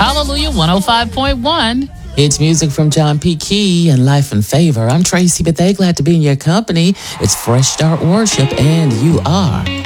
Hallelujah 105.1. It's music from John P. Key and Life and Favor. I'm Tracy Bethea, glad to be in your company. It's Fresh Start Worship, and you are